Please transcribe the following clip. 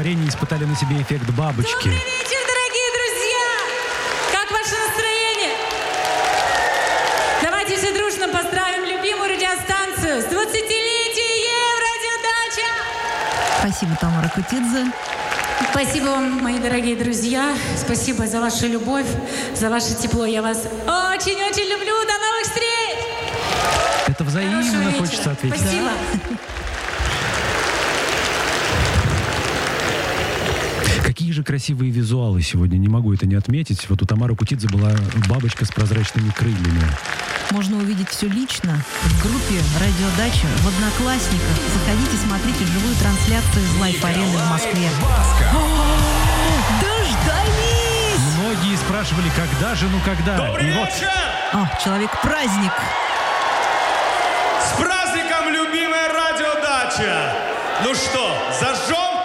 стихотворения испытали на себе эффект бабочки. Добрый вечер, дорогие друзья! Как ваше настроение? Давайте все дружно поздравим любимую радиостанцию с 20-летием «Радиодача». Спасибо, Тамара Кутидзе. Спасибо вам, мои дорогие друзья. Спасибо за вашу любовь, за ваше тепло. Я вас очень-очень люблю. До новых встреч! Это взаимно, Хорошего хочется вечера. ответить. Спасибо. Какие же красивые визуалы сегодня, не могу это не отметить. Вот у Тамары Кутидзе была бабочка с прозрачными крыльями. Можно увидеть все лично в группе «Радиодача» в «Одноклассниках». Заходите, смотрите живую трансляцию из лайф-арены в Москве. Дождались! Многие спрашивали, когда же, ну когда? Добрый И вот вечер! Человек-праздник. С праздником, любимая радиодача! Ну что, зажжем?